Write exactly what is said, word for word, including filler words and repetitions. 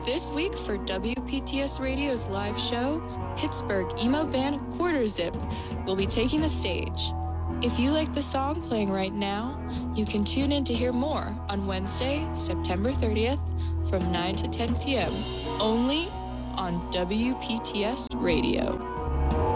This week for W P T S Radio's live show, Pittsburgh emo band Quarter Zip will be taking the stage. If you like the song playing right now, you can tune in to hear more on Wednesday, September thirtieth from nine to ten p.m. only on W P T S Radio.